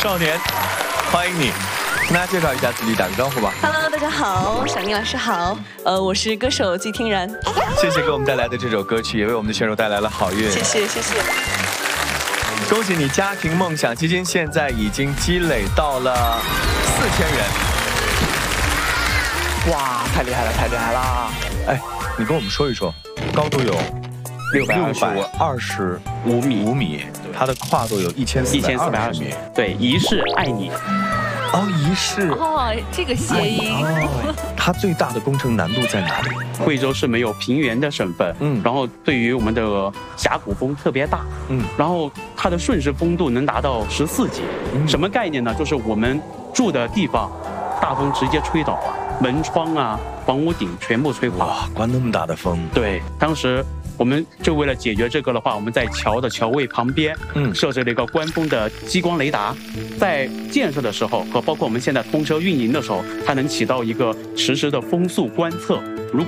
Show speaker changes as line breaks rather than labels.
少年，欢迎你，跟大家介绍一下自己，打个招呼吧。
Hello， 大家好，小宁老师好，我是歌手季听然。
谢谢给我们带来的这首歌曲，也为我们的选手带来了好运。
谢谢谢谢。
恭喜你，家庭梦想基金现在已经积累到了4000元。
哇，太厉害了，太厉害了！
哎，你跟我们说一说，高度有625米，它的跨度有1420米。
对，仪式爱你。
哦，仪式。
哦，这个谐音。
它最大的工程难度在哪里？
贵州是没有平原的省份，然后对于我们的峡谷风特别大，然后它的瞬时风度能达到14级。什么概念呢？就是我们住的地方，大风直接吹倒了。门窗啊，房屋顶全部吹垮。
哇，刮那么大的风！
对，当时我们就为了解决这个的话，我们在桥的桥位旁边，设置了一个官风的激光雷达，在建设的时候和包括我们现在通车运营的时候，它能起到一个实时的风速观测。